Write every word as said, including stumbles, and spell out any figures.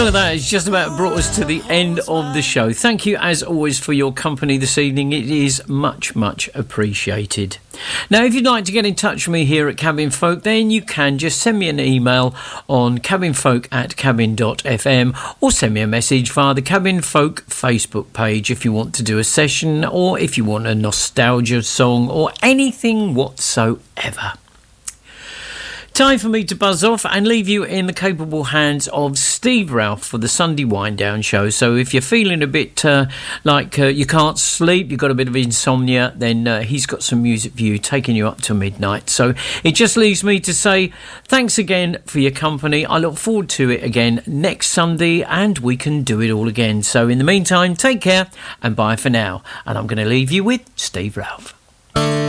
Look at that, it's just about brought us to the end of the show. Thank you as always for your company this evening. It is much, much appreciated. Now, if you'd like to get in touch with me here at Cabin Folk, then you can just send me an email on cabinfolk at cabin dot f m or send me a message via the Cabin Folk Facebook page if you want to do a session or if you want a nostalgia song or anything whatsoever. Time for me to buzz off and leave you in the capable hands of Steve Ralph for the Sunday Wind Down show. So if you're feeling a bit uh, like uh, you can't sleep, you've got a bit of insomnia, then uh, he's got some music for you taking you up to midnight. So it just leaves me to say thanks again for your company. I look forward to it again next Sunday and we can do it all again. So in the meantime, take care and bye for now. And I'm going to leave you with Steve Ralph.